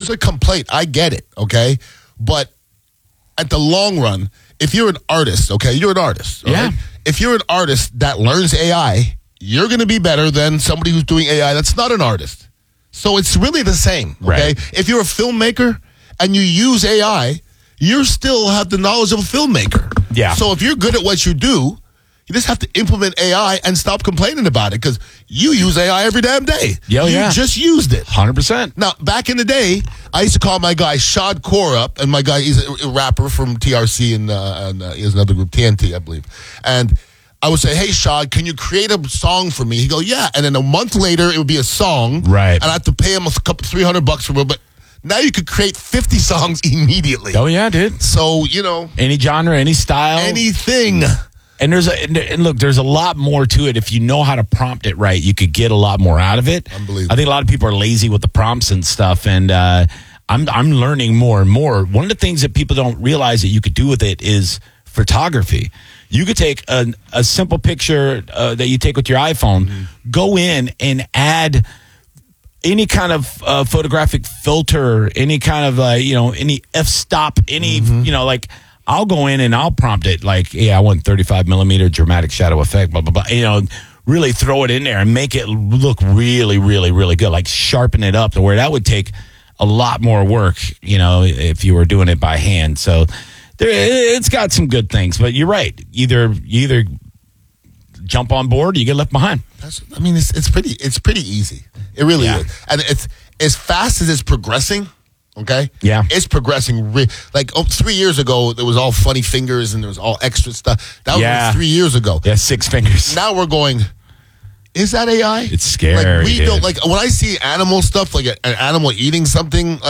there's a complaint. I get it, okay? But at the long run, if you're an artist, okay, you're an artist. Yeah. Right? If you're an artist that learns AI, you're going to be better than somebody who's doing AI that's not an artist. So it's really the same, okay? Right. If you're a filmmaker and you use AI, you still have the knowledge of a filmmaker. Yeah. So if you're good at what you do, you just have to implement AI and stop complaining about it because you use AI every damn day. Yeah, you yeah. just used it. 100%. Now, back in the day, I used to call my guy Shad Kaur up, and my guy, he's a rapper from TRC and he has another group, TNT, I believe. And I would say, hey, Shad, can you create a song for me? He'd go, yeah. And then a month later, it would be a song. Right. And I have to pay him a couple, $300 for it. But now you could create 50 songs immediately. Oh, yeah, dude. So, Any genre, any style. anything. And look, there's a lot more to it. If you know how to prompt it right, you could get a lot more out of it. Unbelievable. I think a lot of people are lazy with the prompts and stuff, and I'm learning more and more. One of the things that people don't realize that you could do with it is photography. You could take a simple picture that you take with your iPhone, go in and add any kind of photographic filter, any kind of any f-stop, any like. I'll go in and I'll prompt it like, yeah, I want 35 millimeter dramatic shadow effect, blah, blah, blah. Really throw it in there and make it look really, really, really good. Like sharpen it up to where that would take a lot more work, if you were doing it by hand. So it's got some good things, but you're right. You either jump on board or you get left behind. It's pretty easy. It really is. And it's as fast as it's progressing. Okay? Yeah. It's progressing. 3 years ago, there was all funny fingers and there was all extra stuff. That was like 3 years ago. Yeah, 6 fingers. Now we're going, is that AI? It's scary. We don't, when I see animal stuff, like an animal eating something,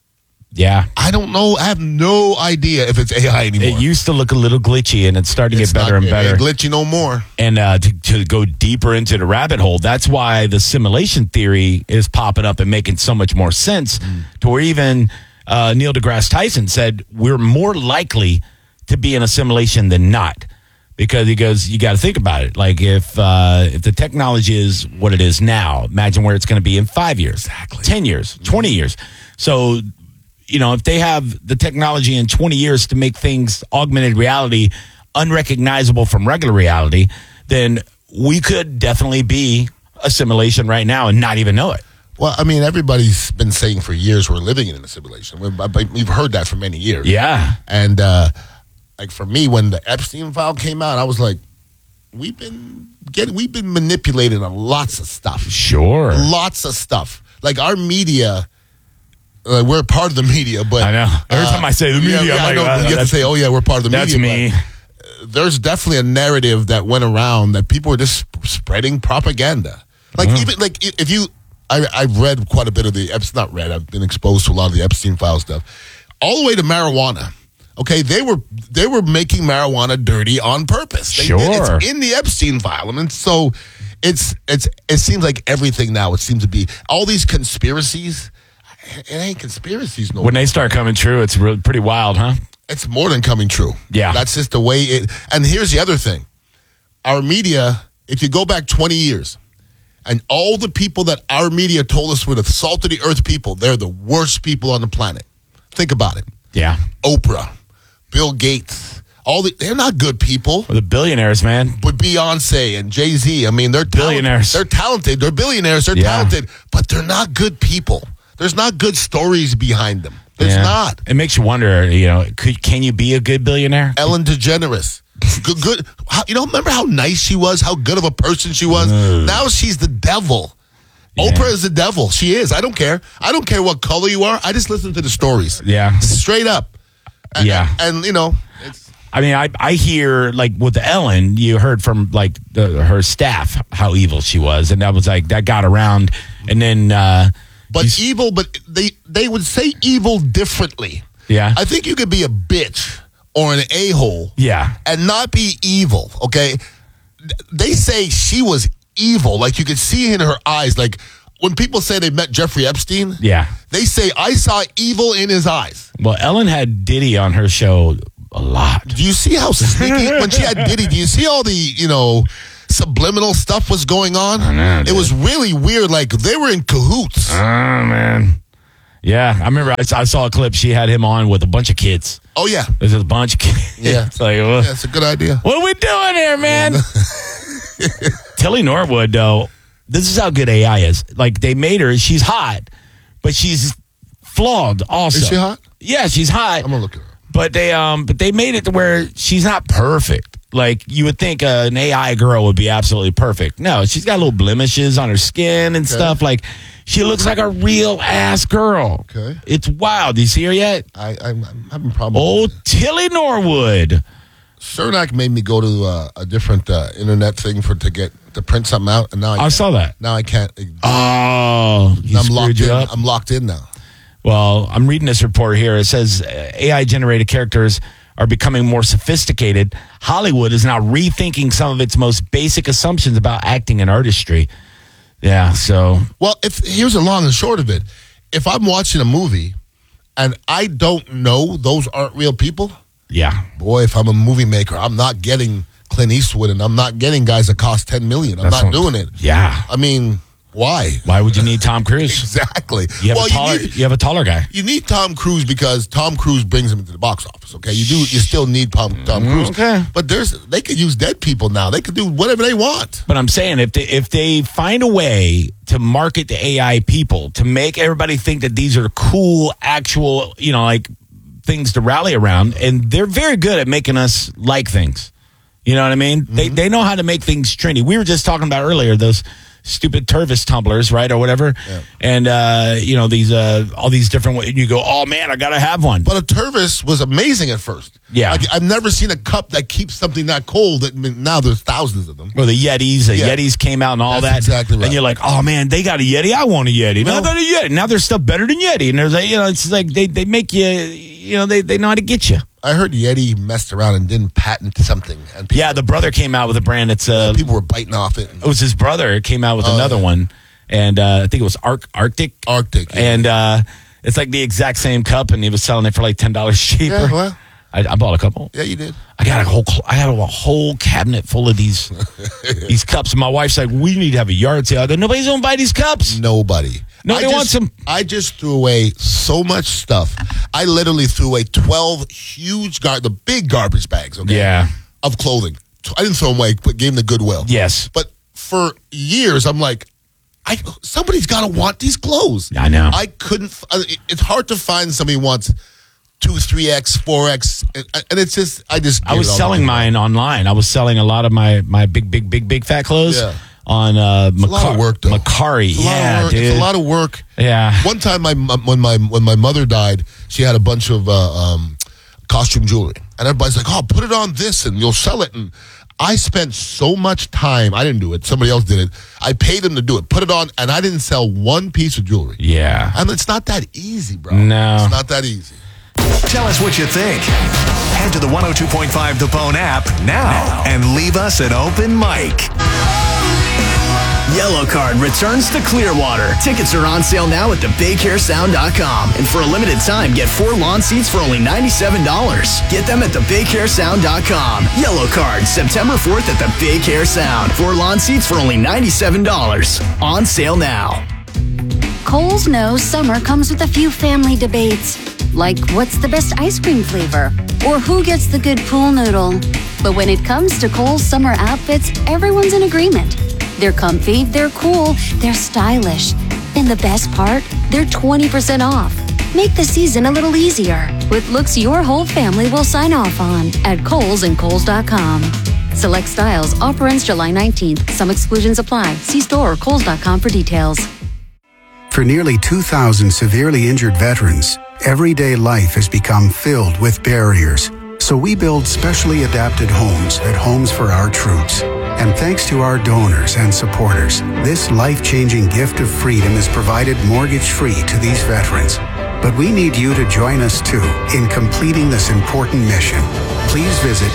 I don't know. I have no idea if it's AI anymore. It used to look a little glitchy, and it's starting to get better and better. It ain't glitchy no more. And to go deeper into the rabbit hole, that's why the simulation theory is popping up and making so much more sense. To where even Neil deGrasse Tyson said we're more likely to be in a simulation than not, because he goes, you got to think about it. Like if the technology is what it is now, imagine where it's going to be in 5 years, 10 years, 20 years. So. If they have the technology in 20 years to make things augmented reality unrecognizable from regular reality, then we could definitely be a simulation right now and not even know it. Well, everybody's been saying for years we're living in a simulation. We've heard that for many years. Yeah. And for me, when the Epstein file came out, I was like, we've been manipulated on lots of stuff. Sure. Lots of stuff. Like our media. We're part of the media, but I know. Every time I say the media, I'm like, you have to say, "Oh yeah, we're part of the media." That's me. There's definitely a narrative that went around that people were just spreading propaganda. I've read quite a bit of the Epstein. Not read. I've been exposed to a lot of the Epstein file stuff, all the way to marijuana. Okay, they were making marijuana dirty on purpose. It's in the Epstein file. So it seems like everything now. It seems to be all these conspiracies. It ain't conspiracies no more. When they start coming true, it's pretty wild, huh? It's more than coming true. Yeah. That's just the way it... And here's the other thing. Our media, if you go back 20 years, and all the people that our media told us were the salt of the earth people, they're the worst people on the planet. Think about it. Yeah. Oprah, Bill Gates, they're not good people. Well, the billionaires, man. But Beyonce and Jay-Z, they're billionaires. They're talented. They're billionaires. They're talented. But they're not good people. There's not good stories behind them. There's not. It makes you wonder, can you be a good billionaire? Ellen DeGeneres. Good. Remember how nice she was? How good of a person she was? Now she's the devil. Yeah. Oprah is the devil. She is. I don't care. I don't care what color you are. I just listen to the stories. Yeah. Straight up. And it's... I hear, like, with Ellen, you heard from, like, her staff how evil she was. And that was, like, that got around. And then... But evil, but they would say evil differently. Yeah. I think you could be a bitch or an a-hole. Yeah. And not be evil, okay? They say she was evil. Like, you could see in her eyes. Like, when people say they met Jeffrey Epstein, they say, I saw evil in his eyes. Well, Ellen had Diddy on her show a lot. Do you see how sneaky? When she had Diddy, do you see all the, subliminal stuff was going on? I know, it was really weird. Like, they were in cahoots. Oh, man. Yeah, I remember I saw a clip. She had him on with a bunch of kids. Oh, yeah. There's a bunch of kids. Yeah. It's like, yeah, it's a good idea. What are we doing here, man? Tilly Norwood, though, this is how good AI is. Like, they made her, she's hot, but she's flawed also. Is she hot? Yeah, she's hot. I'm going to look at her. But they made it to where she's not perfect. Like, you would think an AI girl would be absolutely perfect. No, she's got little blemishes on her skin and stuff. Like, she looks like a real ass girl. Okay. It's wild. Do you see her yet? I'm having problems. Oh, Tilly Norwood. Cernak made me go to a different internet thing to print something out, and now I saw that. Now I can't. Oh, I'm locked in. I'm locked in now. Well, I'm reading this report here. It says AI-generated characters are becoming more sophisticated. Hollywood is now rethinking some of its most basic assumptions about acting and artistry. Yeah, so. Well, here's the long and short of it. If I'm watching a movie and I don't know those aren't real people, yeah, boy, if I'm a movie maker, I'm not getting Clint Eastwood and I'm not getting guys that cost $10 million. I'm not doing it. Yeah. I mean, why? Why would you need Tom Cruise? Exactly. You have a taller guy. You need Tom Cruise because Tom Cruise brings him into the box office. Okay, you still need Tom Cruise. Okay, but they could use dead people now. They could do whatever they want. But I'm saying if they find a way to market the AI people to make everybody think that these are cool, actual, like things to rally around, and they're very good at making us like things. You know what I mean? Mm-hmm. They know how to make things trendy. We were just talking about earlier those stupid Tervis tumblers, right, or whatever, and these all these different ways. You go, oh man, I gotta have one. But a Tervis was amazing at first. Yeah, I've never seen a cup that keeps something that cold. Now there's thousands of them. Well, the Yetis came out and all that. Exactly right. And you're like, oh man, they got a Yeti. I want a Yeti. No, I got a Yeti. Now there's stuff better than Yeti, and there's it's like they make you, they know how to get you. I heard Yeti messed around and didn't patent something. And the brother came out with a brand that's people were biting off it. It was his brother came out with another one, and I think it was Arctic. Yeah. And it's like the exact same cup, and he was selling it for like $10 cheaper. Yeah, well, I bought a couple. Yeah, you did. I have a whole cabinet full of these these cups. And my wife's like, we need to have a yard sale. I go, nobody's gonna buy these cups. Nobody. Nobody wants them. I just threw away so much stuff. I literally threw away 12 huge the big garbage bags. Okay. Yeah. Of clothing. I didn't throw them away, but gave them to Goodwill. Yes. But for years, I'm like, somebody's got to want these clothes. I know. I couldn't. It's hard to find somebody who wants 2, 3X, 4X, and it's just I was selling mine online. I was selling a lot of my big fat clothes on a lot of work, though. Macari. Yeah, dude. It's a lot of work. Yeah. One time, when my mother died, she had a bunch of costume jewelry, and everybody's like, "Oh, put it on this, and you'll sell it." And I spent so much time. I didn't do it. Somebody else did it. I paid them to do it. Put it on, and I didn't sell one piece of jewelry. Yeah. And it's not that easy, bro. No. It's not that easy. Tell us what you think. Head to the 102.5 The Bone app now and leave us an open mic. Yellow Card returns to Clearwater. Tickets are on sale now at thebaycaresound.com. And for a limited time, get 4 lawn seats for only $97. Get them at thebaycaresound.com. Yellow Card, September 4th at the Baycare Sound. 4 lawn seats for only $97. On sale now. Kohl's knows summer comes with a few family debates. Like, what's the best ice cream flavor? Or who gets the good pool noodle? But when it comes to Kohl's summer outfits, everyone's in agreement. They're comfy, they're cool, they're stylish. And the best part? They're 20% off. Make the season a little easier with looks your whole family will sign off on at Kohl's and Kohls.com. Select styles. Offer ends July 19th. Some exclusions apply. See store or Kohls.com for details. For nearly 2,000 severely injured veterans, everyday life has become filled with barriers. So we build specially adapted homes at Homes for Our Troops. And thanks to our donors and supporters, this life-changing gift of freedom is provided mortgage-free to these veterans. But we need you to join us too in completing this important mission. Please visit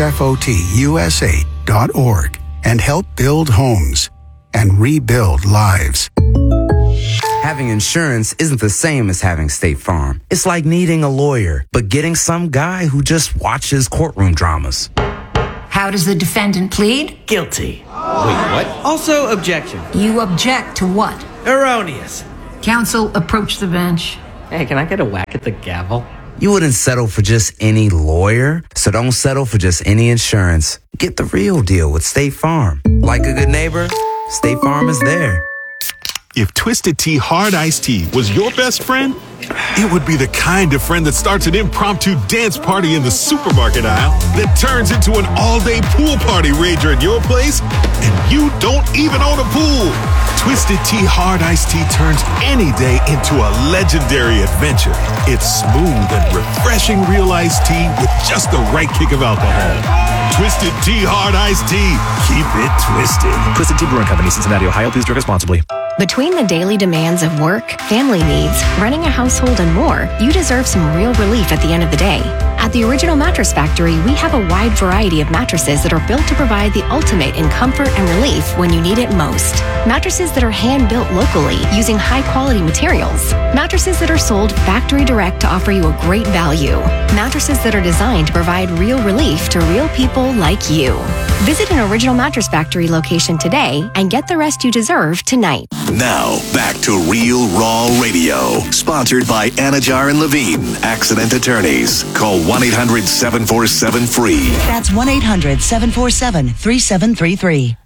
hfotusa.org and help build homes and rebuild lives. Having insurance isn't the same as having State Farm. It's like needing a lawyer, but getting some guy who just watches courtroom dramas. How does the defendant plead? Guilty. Wait, what? Also, objection. You object to what? Erroneous. Counsel, approach the bench. Hey, can I get a whack at the gavel? You wouldn't settle for just any lawyer, so don't settle for just any insurance. Get the real deal with State Farm. Like a good neighbor, State Farm is there. If Twisted Tea Hard Iced Tea was your best friend, it would be the kind of friend that starts an impromptu dance party in the supermarket aisle that turns into an all-day pool party rager at your place, and you don't even own a pool. Twisted Tea Hard Iced Tea turns any day into a legendary adventure. It's smooth and refreshing real iced tea with just the right kick of alcohol. Twisted Tea Hard Iced Tea. Keep it twisted. Twisted Tea Brewing Company, Cincinnati, Ohio. Please drink responsibly. Between the daily demands of work, family needs, running a household, and more, you deserve some real relief at the end of the day. At the Original Mattress Factory, we have a wide variety of mattresses that are built to provide the ultimate in comfort and relief when you need it most. Mattresses that are hand-built locally using high-quality materials. Mattresses that are sold factory direct to offer you a great value. Mattresses that are designed to provide real relief to real people like you. Visit an Original Mattress Factory location today and get the rest you deserve tonight. Now, back to Real Raw Radio. Sponsored by Anajar and Levine, accident attorneys. Call 1-800-747-FREE. That's 1-800-747-3733.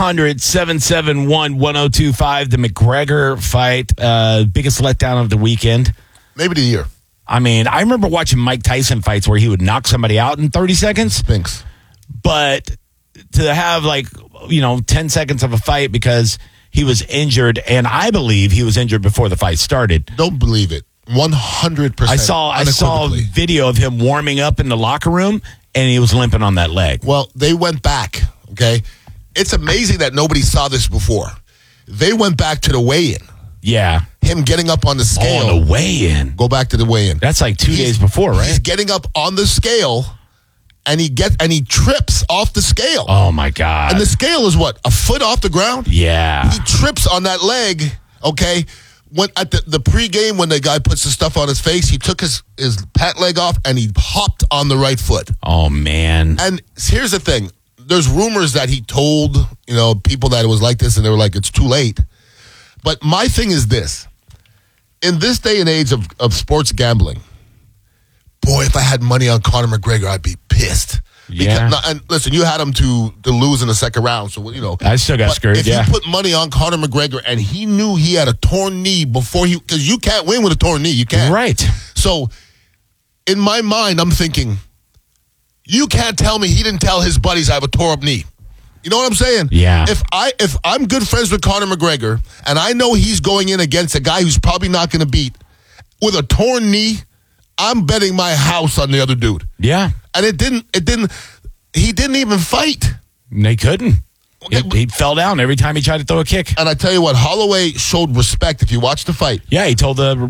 800-771-1025. The McGregor fight, biggest letdown of the weekend. Maybe the year. I mean, I remember watching Mike Tyson fights where he would knock somebody out in 30 seconds. Thanks. But to have 10 seconds of a fight because he was injured, and I believe he was injured before the fight started. Don't believe it. 100%. I saw a video of him warming up in the locker room, and he was limping on that leg. Well, they went back, okay? It's amazing that nobody saw this before. They went back to the weigh-in. Yeah. Him getting up on the scale. On the weigh-in. Go back to the weigh-in. That's like 2 days before, right? He's getting up on the scale, and he trips off the scale. Oh, my God. And the scale is what? A foot off the ground? Yeah. He trips on that leg, okay? When at the pregame, when the guy puts the stuff on his face, he took his pant leg off, and he hopped on the right foot. Oh, man. And here's the thing. There's rumors that he told, people that it was like this, and they were like, it's too late. But my thing is this. In this day and age of sports gambling, boy, if I had money on Conor McGregor, I'd be pissed. Yeah. And listen, you had him to lose in the second round, so, I still got screwed, if you put money on Conor McGregor and he knew he had a torn knee because you can't win with a torn knee, you can't. Right. So, in my mind, I'm thinking, you can't tell me he didn't tell his buddies I have a tore up knee. You know what I'm saying? Yeah. If I'm good friends with Conor McGregor and I know he's going in against a guy who's probably not going to beat with a torn knee, I'm betting my house on the other dude. Yeah. And he didn't even fight. They couldn't. He fell down every time he tried to throw a kick. And I tell you what, Holloway showed respect if you watch the fight. Yeah, he told the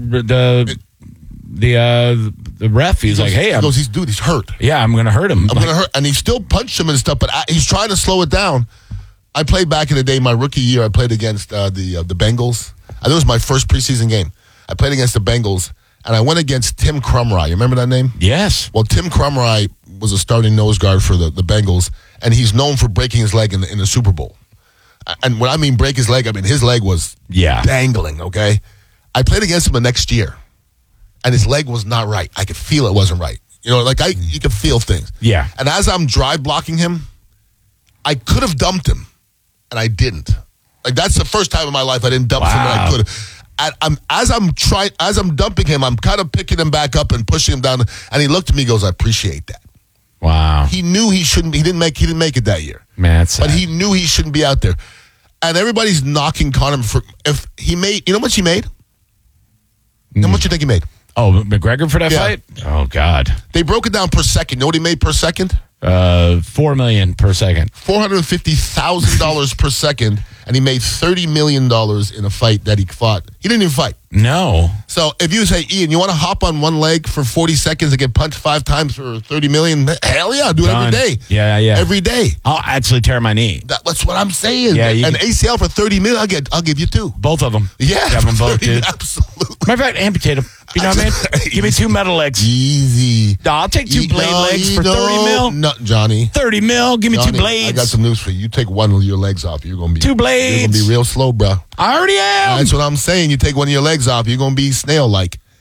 ref, he's like, hey, he's hurt. Yeah, I'm going to hurt him. I'm going to hurt. And he still punched him and stuff, but he's trying to slow it down. I played back in the day, my rookie year, I played against the Bengals. I think it was my first preseason game. I played against the Bengals, and I went against Tim Crumry. You remember that name? Yes. Well, Tim Crumry was a starting nose guard for the Bengals, and he's known for breaking his leg in the Super Bowl. And when I mean break his leg, I mean his leg was dangling, okay? I played against him the next year, and his leg was not right. I could feel it wasn't right. You could feel things. Yeah. And as I'm drive blocking him, I could have dumped him, and I didn't. Like, that's the first time in my life I didn't dump him, and I could have. As I'm dumping him, I'm kind of picking him back up and pushing him down, and he looked at me and goes, I appreciate that. Wow. He knew he shouldn't. He didn't make it that year. Man, that's sad. But he knew he shouldn't be out there. And everybody's knocking Conor for if he made. You know how much he made? How much do you think he made? Oh, McGregor for that fight? Oh, God. They broke it down per second. You know what he made per second? $4 million per second. $450,000 per second, and he made $30 million in a fight that he fought. He didn't even fight. No. So if you say, Ian, you want to hop on one leg for 40 seconds and get punched 5 times for $30 million? Hell yeah, I'll do it every day. Yeah. Every day. I'll actually tear my knee. That's what I'm saying. Yeah, an ACL for $30 million, I'll give you 2. Both of them. Yeah. Have them both, dude. Absolutely. Matter of fact, amputate them. You know what I mean? Give me 2 metal legs. Easy. No, I'll take 2 blade legs for $30 mil. No, Johnny. $30 mil. Give me Johnny, 2 blades. I got some news for you. You take one of your legs off, you're gonna be 2 blades. You're gonna be real slow, bro. I already am. That's what I'm saying. You take one of your legs off, you're gonna be snail-like.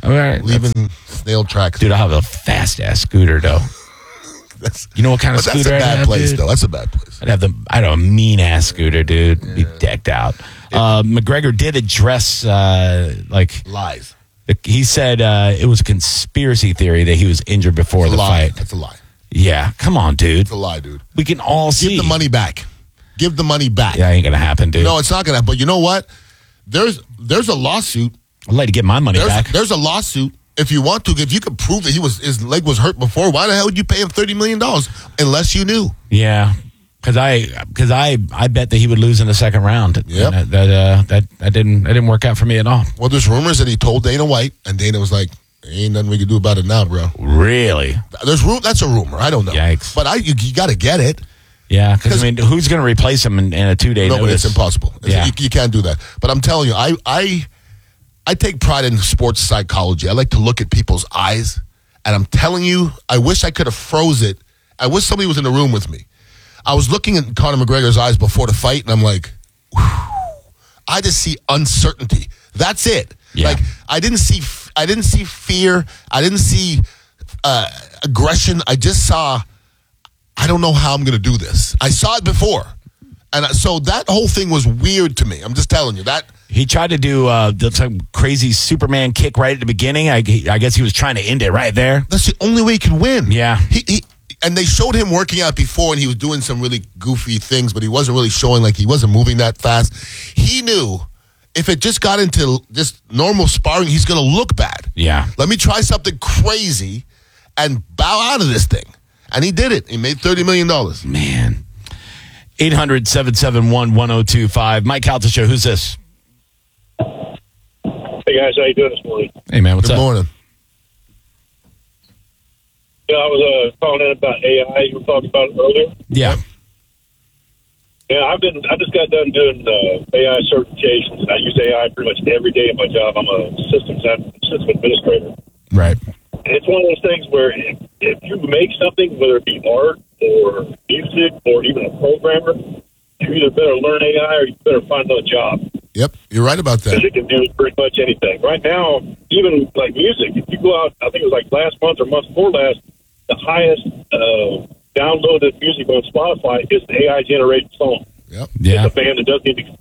All right. Leaving snail tracks. Dude, I have a fast-ass scooter, though. You know what kind of scooter that's a bad I have, place, dude? though. That's a bad place. I'd have a mean-ass scooter, dude. Be decked out. McGregor did address, lies. He said it was a conspiracy theory that he was injured before the fight. That's a lie. Yeah, come on, dude. It's a lie, dude. We can all see. Give the money back. Give the money back. Yeah, ain't gonna happen, dude. No, it's not gonna happen. But you know what? There's a lawsuit. I'd like to get my money back. There's a lawsuit. If you want to, if you could prove that his leg was hurt before, why the hell would you pay him $30 million unless you knew? Yeah, because I bet that he would lose in the second round. Yeah, that didn't work out for me at all. Well, there's rumors that he told Dana White, and Dana was like, "Ain't nothing we can do about it now, bro." Really? That's a rumor. I don't know. Yikes! But you got to get it. Yeah, because I mean, who's going to replace him in a 2-day notice? Nobody. It's impossible. Yeah. You can't do that. But I'm telling you, I take pride in sports psychology. I like to look at people's eyes, and I'm telling you, I wish I could have froze it. I wish somebody was in the room with me. I was looking at Conor McGregor's eyes before the fight, and I'm like, whew, I just see uncertainty. That's it. Yeah. Like I didn't see fear. I didn't see aggression. I just saw, I don't know how I'm going to do this. I saw it before. And so that whole thing was weird to me. I'm just telling you that. He tried to do some crazy Superman kick right at the beginning. I guess he was trying to end it right there. That's the only way he could win. Yeah. And they showed him working out before, and he was doing some really goofy things, but he wasn't really showing, like he wasn't moving that fast. He knew if it just got into just normal sparring, he's going to look bad. Yeah. Let me try something crazy and bow out of this thing. And he did it. He made $30 million. Man. 800-771-1025. Mike Calta Show. Who's this? Hey, guys. How you doing this morning? Hey, man. What's Good up? Good morning. Yeah, I was calling in about AI. You were talking about it earlier. Yeah. Yeah, I just got done doing AI certifications, and I use AI pretty much every day in my job. I'm a system administrator. Right. And it's one of those things where if you make something, whether it be art or music or even a programmer, you either better learn AI or you better find another job. Yep, you're right about that. Because it can do pretty much anything. Right now, even like music, if you go out, I think it was like last month or month before last, the highest downloaded music on Spotify is the AI-generated song. Yep. Yeah. It's a band that doesn't even...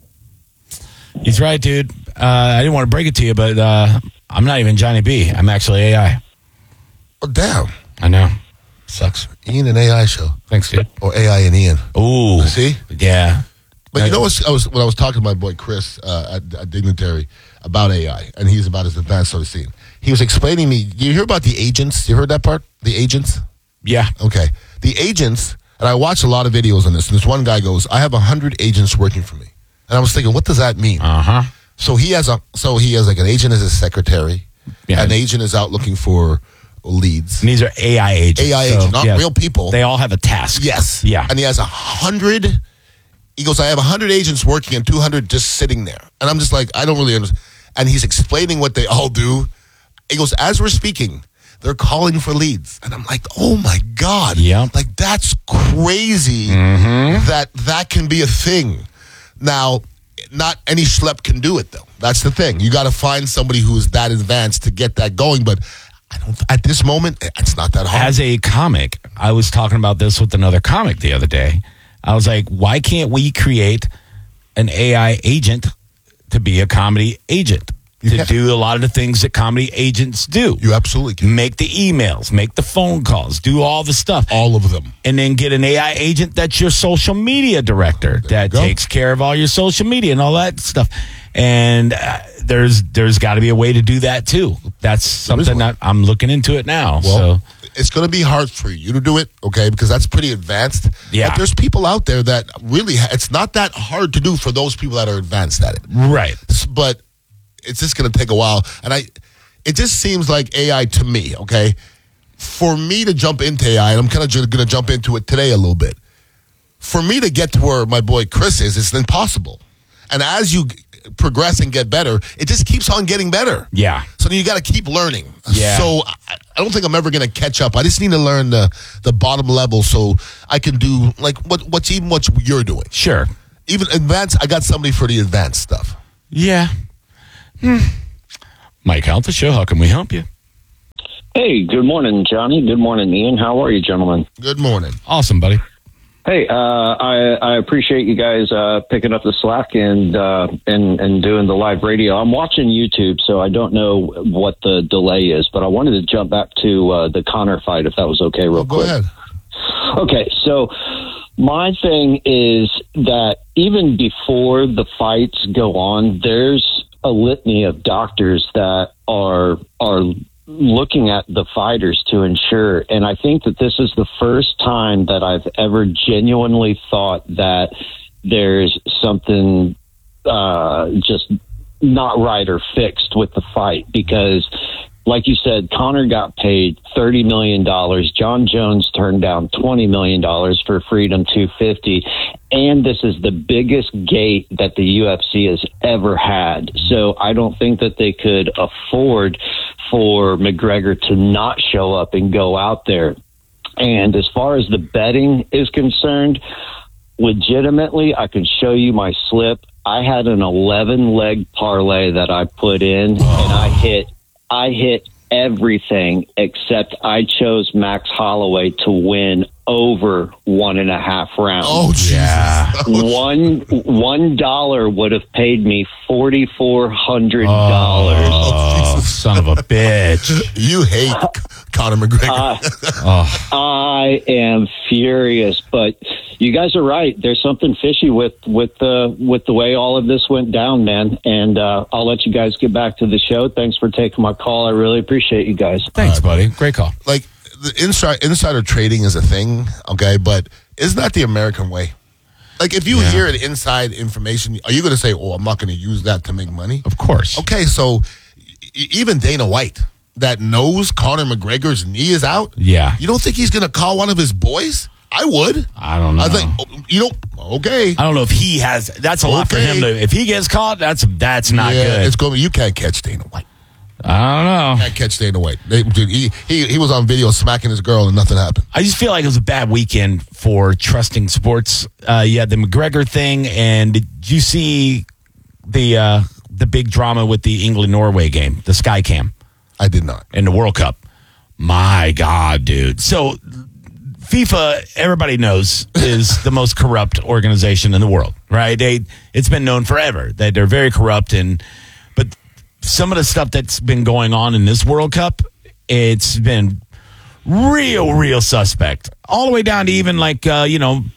He's right, dude. I didn't want to break it to you, but I'm not even Johnny B. I'm actually AI. Oh, damn. I know. Sucks. Ian and AI show. Thanks, dude. Or AI and Ian. Ooh. See? Yeah. But you know what? When I was talking to my boy Chris at Dignitary about AI, and he's about as advanced as I've seen. He was explaining me. You hear about the agents? You heard that part? The agents? Yeah. Okay. The agents, and I watched a lot of videos on this, and this one guy goes, I have 100 agents working for me. And I was thinking, what does that mean? Uh-huh. So he has like an agent as his secretary. Yeah. An agent is out looking for leads. And these are AI agents. AI agents, not real people. They all have a task. Yes. Yeah. And he has 100. He goes, I have 100 agents working and 200 just sitting there. And I'm just like, I don't really understand. And he's explaining what they all do. He goes, as we're speaking, they're calling for leads. And I'm like, oh my God. Yeah. Like, that's crazy that can be a thing. Now, not any schlep can do it, though. That's the thing. You got to find somebody who is that advanced to get that going. But at this moment, it's not that hard. As a comic, I was talking about this with another comic the other day. I was like, why can't we create an AI agent to be a comedy agent? To do a lot of the things that comedy agents do. You absolutely can. Make the emails, make the phone calls, do all the stuff. All of them. And then get an AI agent that's your social media director that takes care of all your social media and all that stuff. And there's got to be a way to do that too. That's something that I'm looking into it now. Well, so it's going to be hard for you to do it, okay, because that's pretty advanced. Yeah. But there's people out there that really, it's not that hard to do for those people that are advanced at it. Right. But it's just going to take a while. And it just seems like AI to me, okay? For me to jump into AI, and I'm kind of going to jump into it today a little bit. For me to get to where my boy Chris is, it's impossible. And as you progress and get better, it just keeps on getting better. Yeah. So then you got to keep learning. Yeah. So I don't think I'm ever going to catch up. I just need to learn the bottom level so I can do like what you're doing. Sure. Even advanced, I got somebody for the advanced stuff. Yeah. Mike Health, the show. How can we help you? Hey, good morning, Johnny. Good morning, Ian. How are you, gentlemen? Good morning. Awesome, buddy. Hey, I appreciate you guys picking up the slack and doing the live radio. I'm watching YouTube, so I don't know what the delay is, but I wanted to jump back to the Conor fight, if that was okay, real quick. Go ahead. Okay, so my thing is that even before the fights go on, there's a litany of doctors that are looking at the fighters to ensure. And I think that this is the first time that I've ever genuinely thought that there's something just not right or fixed with the fight, because like you said, Conor got paid $30 million. John Jones turned down $20 million for Freedom 250. And this is the biggest gate that the UFC has ever had. So I don't think that they could afford for McGregor to not show up and go out there. And as far as the betting is concerned, legitimately, I can show you my slip. I had an 11-leg parlay that I put in, and I hit everything except I chose Max Holloway to win over 1.5 rounds. Oh, yeah. $1 would have paid me $4,400. Oh, son of a bitch. You hate Conor McGregor. I am furious, but you guys are right. There's something fishy with the way all of this went down, man. And I'll let you guys get back to the show. Thanks for taking my call. I really appreciate you guys. Thanks, buddy. Great call. Like, the insider trading is a thing, okay, but isn't that the American way? Like, if you hear an inside information, are you going to say, "Oh, I'm not going to use that to make money"? Of course. Okay, so even Dana White, that knows Conor McGregor's knee is out, you don't think he's going to call one of his boys? I would. I don't know. I think okay. I don't know if he has. That's a lot for him to. If he gets caught, that's not good. It's going. You can't catch Dana White. I don't know. Can't catch Dana White. He was on video smacking his girl and nothing happened. I just feel like it was a bad weekend for trusting sports. You had the McGregor thing, and did you see the big drama with the England-Norway game, the Sky Cam? I did not. In the World Cup. My God, dude. So FIFA, everybody knows, is the most corrupt organization in the world, right? It's been known forever that they're very corrupt, but some of the stuff that's been going on in this World Cup, it's been real suspect. All the way down to even letting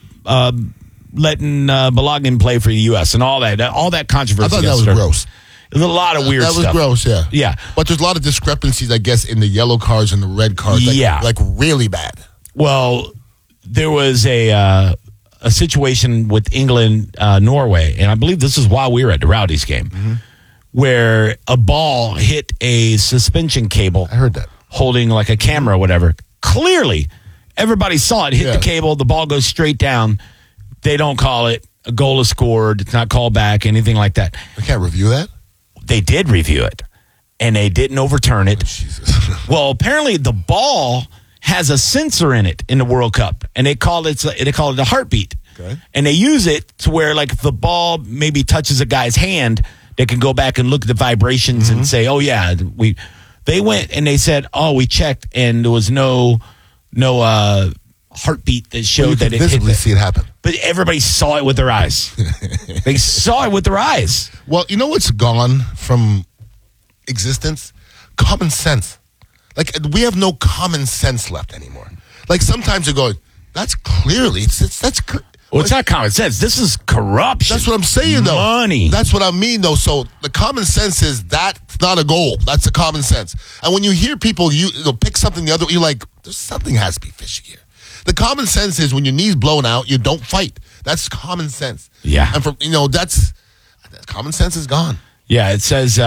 Balogun play for the U.S. and all that controversy. I thought that was gross. There's a lot of weird stuff. That was gross, yeah. Yeah. But there's a lot of discrepancies, I guess, in the yellow cards and the red cards. Like really bad. Well, there was a situation with England, Norway, and I believe this is while we were at the Rowdies game, where a ball hit a suspension cable. I heard that. Holding like a camera or whatever. Clearly, everybody saw it hit the cable. The ball goes straight down. They don't call it. A goal is scored. It's not called back, anything like that. They can't review that? They did review it, and they didn't overturn it. Oh, Jesus. Well, apparently the ball has a sensor in it in the World Cup, and they call it a heartbeat. Okay. And they use it to where, like, if the ball maybe touches a guy's hand, they can go back and look at the vibrations and say, "Oh yeah, They went and they said, "Oh, we checked, and there was no heartbeat that showed that it visibly see it happen." But everybody saw it with their eyes. They saw it with their eyes. Well, you know what's gone from existence? Common sense. Like, we have no common sense left anymore. Like, sometimes you go, "That's clearly that's." Well, it's not common sense. This is corruption. That's what I'm saying, though. Money. That's what I mean, though. So the common sense is that's not a goal. That's the common sense. And when you hear people pick something the other way, you're like, there's something has to be fishy here. The common sense is when your knee's blown out, you don't fight. That's common sense. Yeah. And that's common sense is gone. Yeah, it says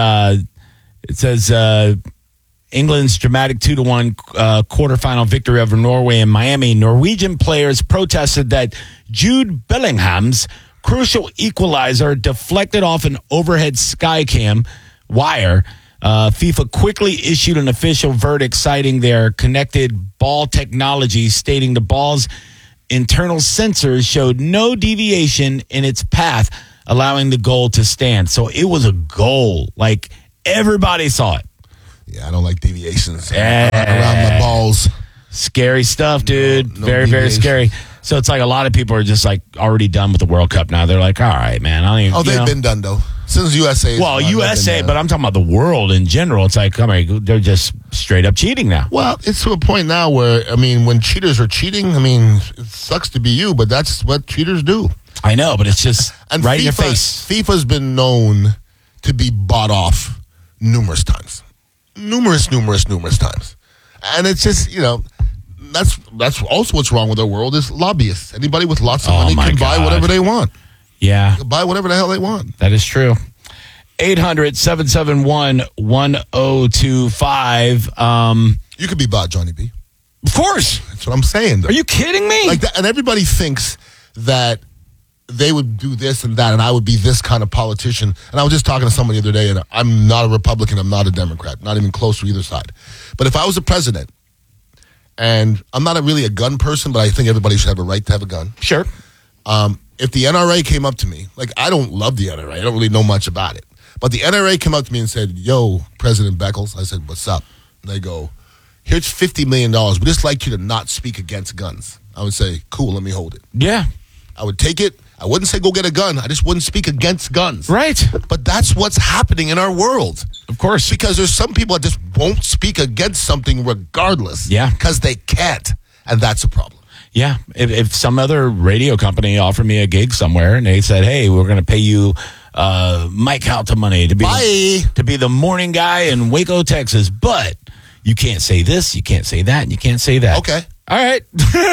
England's dramatic 2-1 quarterfinal victory over Norway in Miami. Norwegian players protested that Jude Bellingham's crucial equalizer deflected off an overhead Skycam wire. FIFA quickly issued an official verdict citing their connected ball technology, stating the ball's internal sensors showed no deviation in its path, allowing the goal to stand. So it was a goal. Like, everybody saw it. Yeah, I don't like deviations around my balls. Scary stuff, dude. No very, very deviation. scary. So it's like a lot of people are just like already done with the World Cup now. They're like, all right, man. I don't even, they've been done, though. Since USA. Well, USA, but I'm talking about the world in general. It's like, come on, they're just straight up cheating now. Well, it's to a point now where, I mean, when cheaters are cheating, I mean, it sucks to be you, but that's what cheaters do. I know, but it's just and right in your face. FIFA's been known to be bought off numerous times. Numerous times. And it's just, that's also what's wrong with our world is lobbyists. Anybody with lots of money can buy whatever they want. Yeah. Buy whatever the hell they want. That is true. 800-771-1025. You could be bought, Johnny B. Of course. That's what I'm saying, though. Are you kidding me? Like that, and everybody thinks that they would do this and that, and I would be this kind of politician. And I was just talking to somebody the other day, and I'm not a Republican, I'm not a Democrat, not even close to either side. But if I was a president, and I'm not really a gun person, but I think everybody should have a right to have a gun. Sure. If the NRA came up to me, like I don't love the NRA, I don't really know much about it. But the NRA came up to me and said, yo, President Beckles, I said, what's up? And they go, here's $50 million. We'd just like you to not speak against guns. I would say, cool, let me hold it. Yeah. I would take it. I wouldn't say go get a gun. I just wouldn't speak against guns. Right. But that's what's happening in our world. Of course. Because there's some people that just won't speak against something regardless. Yeah. Because they can't. And that's a problem. Yeah. If some other radio company offered me a gig somewhere and they said, hey, we're going to pay you Mike Halta money to be the morning guy in Waco, Texas, but you can't say this, you can't say that, and you can't say that. Okay. All right.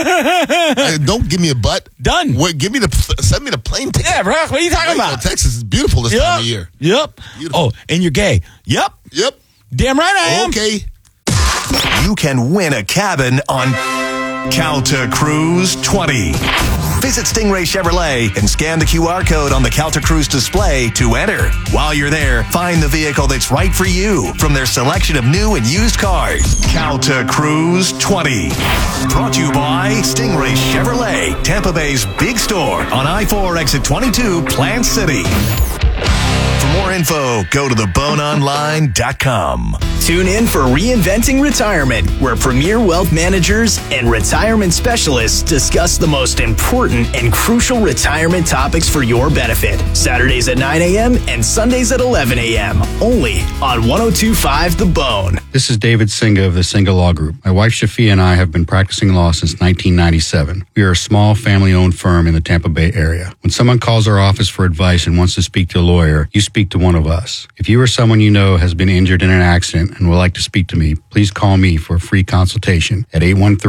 Don't give me a butt. Done. Send me the plane ticket. Yeah, bro. What are you talking about? Texas is beautiful this time of year. Yep. Beautiful. Oh, and you're gay. Yep. Damn right I am. Okay. You can win a cabin on Calta Cruise 20. Visit Stingray Chevrolet and scan the QR code on the Calta Cruise display to enter. While you're there, find the vehicle that's right for you from their selection of new and used cars. Calta Cruise 20. Brought to you by Stingray Chevrolet, Tampa Bay's big store on I-4 exit 22, Plant City. For more info, go to theboneonline.com. Tune in for Reinventing Retirement, where premier wealth managers and retirement specialists discuss the most important and crucial retirement topics for your benefit. Saturdays at 9 a.m. and Sundays at 11 a.m. Only on 102.5 The Bone. This is David Singa of the Singa Law Group. My wife Shafia and I have been practicing law since 1997. We are a small family-owned firm in the Tampa Bay area. When someone calls our office for advice and wants to speak to a lawyer, you speak to one of us. If you or someone you know has been injured in an accident and would like to speak to me, please call me for a free consultation at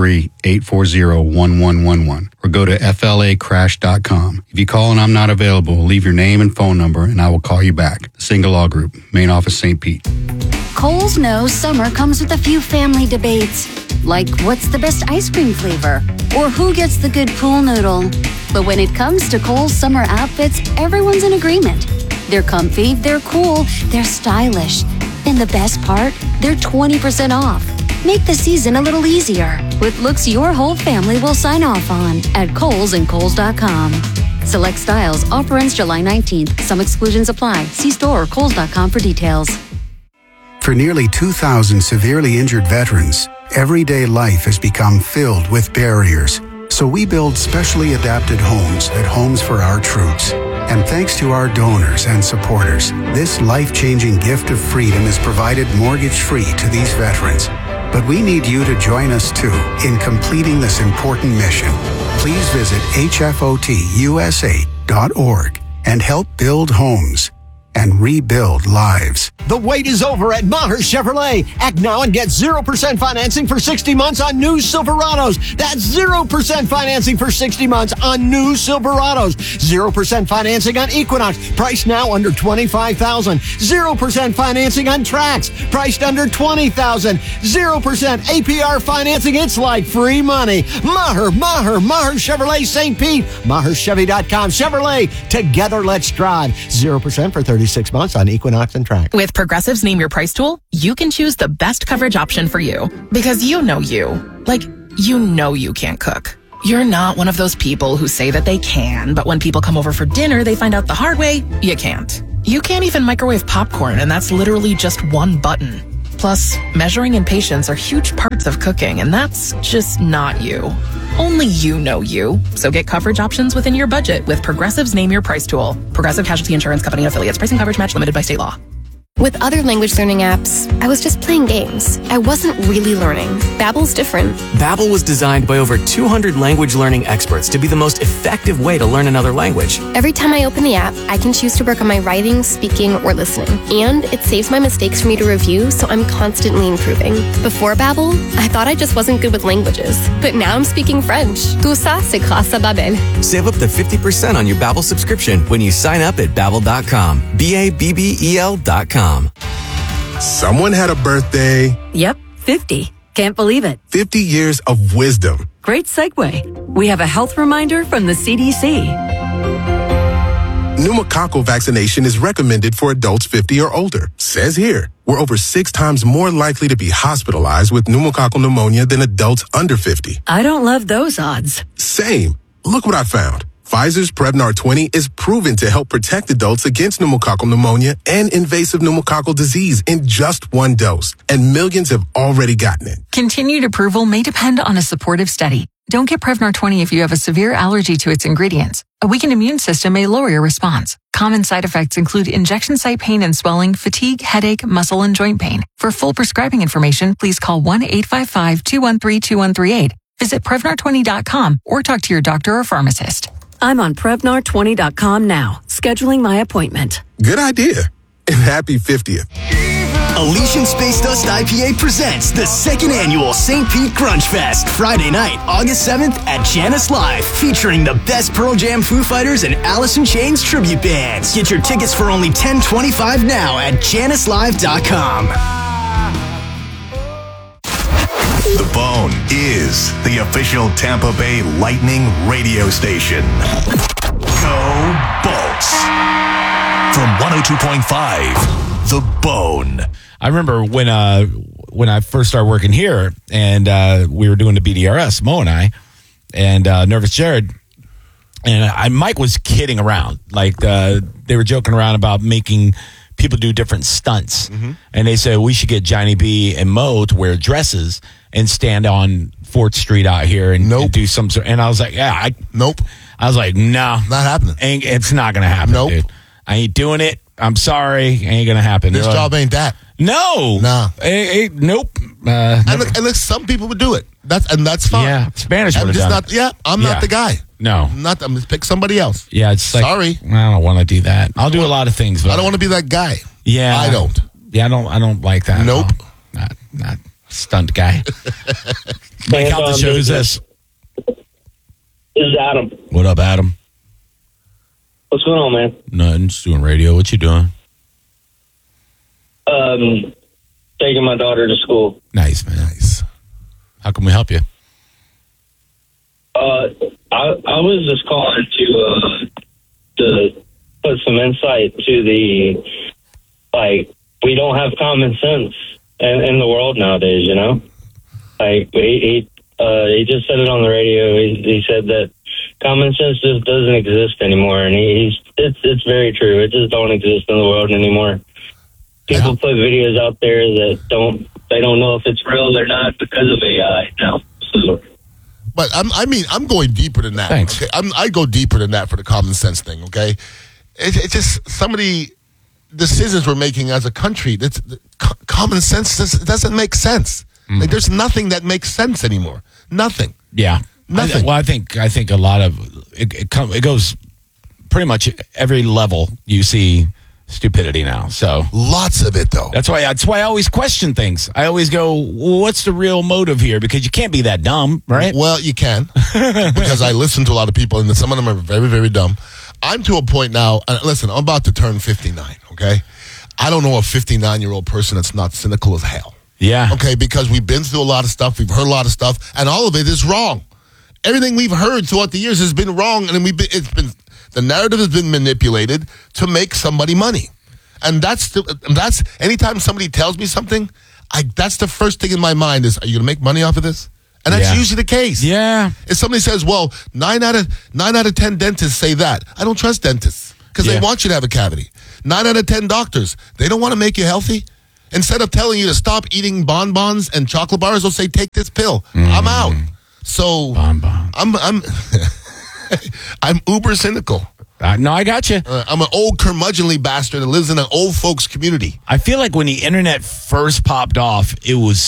813-840-1111 or go to flacrash.com. If you call and I'm not available, leave your name and phone number and I will call you back. The Singa Law Group, main office, St. Pete. Kohl's knows summer comes with a few family debates, like what's the best ice cream flavor or who gets the good pool noodle. But when it comes to Kohl's summer outfits, everyone's in agreement. They're comfy, they're cool, they're stylish. And the best part, they're 20% off. Make the season a little easier with looks your whole family will sign off on at Kohl's and Kohl's.com. Select styles, offer ends July 19th. Some exclusions apply. See store or Kohl's.com for details. For nearly 2,000 severely injured veterans, everyday life has become filled with barriers. So we build specially adapted homes at Homes for Our Troops. And thanks to our donors and supporters, this life-changing gift of freedom is provided mortgage-free to these veterans. But we need you to join us too in completing this important mission. Please visit hfotusa.org and help build homes and rebuild lives. The wait is over at Maher Chevrolet. Act now and get 0% financing for 60 months on new Silverados. That's 0% financing for 60 months on new Silverados. 0% financing on Equinox, priced now under $25,000. 0% financing on Trax, priced under $20,000. 0% APR financing. It's like free money. Maher Chevrolet St. Pete. MaherChevy.com. Chevrolet. Together, let's drive. 0% for 36 months on Equinox and Trax. With Progressive's Name Your Price tool, you can choose the best coverage option for you. Because you know you. Like, you know you can't cook. You're not one of those people who say that they can, but when people come over for dinner, they find out the hard way, you can't. You can't even microwave popcorn, and that's literally just one button. Plus, measuring and patience are huge parts of cooking, and that's just not you. Only you know you. So get coverage options within your budget with Progressive's Name Your Price tool. Progressive Casualty Insurance Company and affiliates. Pricing coverage match limited by state law. With other language learning apps, I was just playing games. I wasn't really learning. Babbel's different. Babbel was designed by over 200 language learning experts to be the most effective way to learn another language. Every time I open the app, I can choose to work on my writing, speaking, or listening. And it saves my mistakes for me to review, so I'm constantly improving. Before Babbel, I thought I just wasn't good with languages. But now I'm speaking French. Tout ça, c'est grâce à Babbel. Save up to 50% on your Babbel subscription when you sign up at Babbel.com. Babbel.com. Someone had a birthday. Yep, 50. Can't believe it. 50 years of wisdom. Great segue. We have a health reminder from the CDC. Pneumococcal vaccination is recommended for adults 50 or older. Says here, we're over 6 times more likely to be hospitalized with pneumococcal pneumonia than adults under 50. I don't love those odds. Same. Look what I found. Pfizer's Prevnar 20 is proven to help protect adults against pneumococcal pneumonia and invasive pneumococcal disease in just 1 dose, and millions have already gotten it. Continued approval may depend on a supportive study. Don't get Prevnar 20 if you have a severe allergy to its ingredients. A weakened immune system may lower your response. Common side effects include injection site pain and swelling, fatigue, headache, muscle, and joint pain. For full prescribing information, please call 1-855-213-2138. Visit Prevnar20.com or talk to your doctor or pharmacist. I'm on Prevnar20.com now, scheduling my appointment. Good idea. And happy 50th. Elysian Space Dust IPA presents the 2nd annual St. Pete Grunge Fest, Friday night, August 7th at Janice Live, featuring the best Pearl Jam, Foo Fighters, and Alice in Chains tribute bands. Get your tickets for only $10.25 now at JaniceLive.com. The Bone is the official Tampa Bay Lightning radio station. Go Bolts! From 102.5, The Bone. I remember when I first started working here, and we were doing the BDRS, Mo and I, and Nervous Jared, and Mike was kidding around. Like, they were joking around about making people do different stunts. Mm-hmm. And they said, we should get Johnny B and Mo to wear dresses and stand on 4th Street out here and do some sort. And I was like, nope. I was like, no. Not happening. It's not going to happen, dude. I ain't doing it. I'm sorry. Ain't going to happen. This job ain't that. No. Nah. Nope. And look, some people would do it. That's fine. Yeah. Spanish would have done it. I'm not the guy. No. I'm going to pick somebody else. Yeah, it's like, sorry. I don't want to do that. I'll do a lot of things. But I don't want to be that guy. Yeah. I don't. Yeah, I don't like that. Nope. Not stunt guy. Mike, how the show is this? This is Adam. What up, Adam? What's going on, man? Nothing. Just doing radio. What you doing? Taking my daughter to school. Nice, man. Nice. How can we help you? I was just calling to put some insight to the, like, we don't have common sense in the world nowadays, you know? Like, he just said it on the radio. He said that common sense just doesn't exist anymore, and it's very true. It just don't exist in the world anymore. People put videos out there that don't know if it's real or not because of AI now. So. But I'm going deeper than that. Thanks. Okay? I go deeper than that for the common sense thing. Okay, it's just some of the decisions we're making as a country. That's common sense doesn't make sense. Mm. Like, there's nothing that makes sense anymore. Nothing. Yeah. Nothing. I think a lot of it goes pretty much every level. You see stupidity now. So lots of it, though. That's why I always question things. I always go, well, what's the real motive here? Because you can't be that dumb, right? Well, you can. Because I listen to a lot of people, and some of them are very, very dumb. I'm to a point now, and listen, I'm about to turn 59, okay? I don't know a 59-year-old person that's not cynical as hell. Yeah. Okay, because we've been through a lot of stuff, we've heard a lot of stuff, and all of it is wrong. Everything we've heard throughout the years has been wrong, and the narrative has been manipulated to make somebody money. And that's anytime somebody tells me something, that's the first thing in my mind is, are you going to make money off of this? And that's usually the case. Yeah. If somebody says, well, 9 out of 10 dentists say that, I don't trust dentists because they want you to have a cavity. 9 out of 10 doctors, they don't want to make you healthy. Instead of telling you to stop eating bonbons and chocolate bars, they'll say, take this pill. I'm out. So I'm I'm uber cynical. No, I got you. I'm an old curmudgeonly bastard that lives in an old folks community. I feel like when the internet first popped off, it was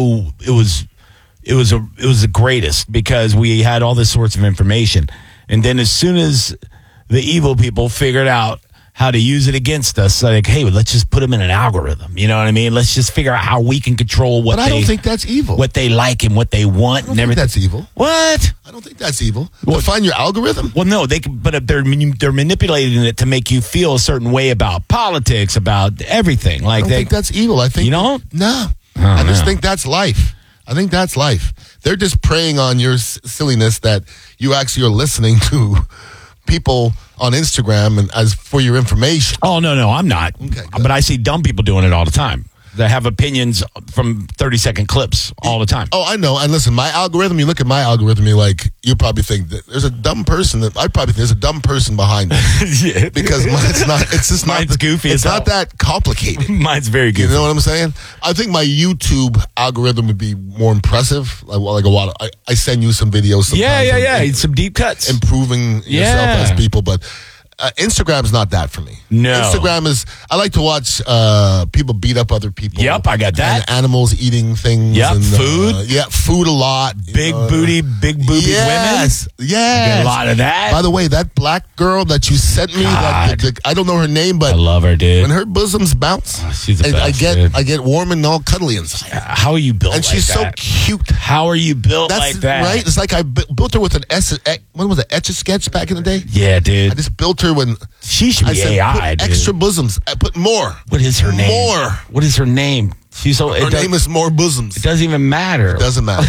the greatest because we had all this sorts of information. And then as soon as the evil people figured out how to use it against us, like, hey, let's just put them in an algorithm. You know what I mean? Let's just figure out how we can control what I don't think that's evil. What they like and what they want. I don't think that's evil. What? I don't think that's evil. Define your algorithm? Well, no, but they're manipulating it to make you feel a certain way about politics, about everything. Like I don't think that's evil. I think you don't. No, I just think that's life. I think that's life. They're just preying on your silliness that you actually are listening to people on Instagram and as for your information. Oh, no, I'm not. Okay, but I see dumb people doing it all the time. They have opinions from 30-second clips all the time. Oh, I know. And listen, my algorithm, you look at my algorithm, you probably think that there's a dumb person I probably think there's a dumb person behind it. Yeah. Because mine's goofy it's as not that complicated. Mine's very goofy. You know what I'm saying? I think my YouTube algorithm would be more impressive. Like a lot of, I send you some videos sometimes. Yeah. Some deep cuts. Improving yourself as people, but Instagram's not that for me. No. Instagram is, I like to watch people beat up other people. Yep, I got that. And animals eating things. Yep, and, food. Food a lot. Big booty, big boobied women. Yes. Get a lot of that. By the way, that black girl that you sent me, I don't know her name, but I love her, dude. When her bosoms bounce, she's the best, I get warm and all cuddly inside. How are you built and like she's that? so cute. How are you built like that? Right? It's like I built her with an what was it, Etch-a-Sketch back in the day? Yeah, dude. I just built her when she should be AI, put extra bosoms. I put more. What is her name? More. What is her name? Her name is More Bosoms. It doesn't even matter. It doesn't matter.